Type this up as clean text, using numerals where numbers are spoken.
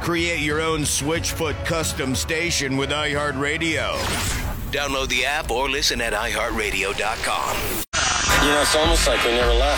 Create your own Switchfoot custom station with iHeartRadio. Download the app or listen at iHeartRadio.com. You know, it's almost like we never left.